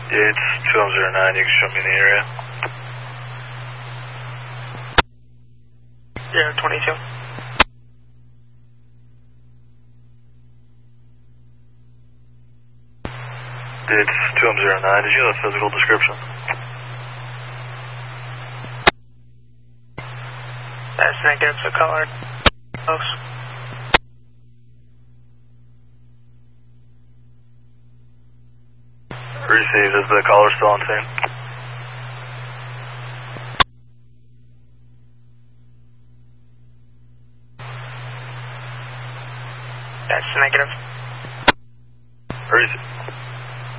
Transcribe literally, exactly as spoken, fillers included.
Yeah, it's two oh zero nine. You can show me in the area. zero twenty-two. It's two oh zero nine. Did you have a physical description? That's negative, so color. Close. Received. Is the caller still on scene? That's negative. Received.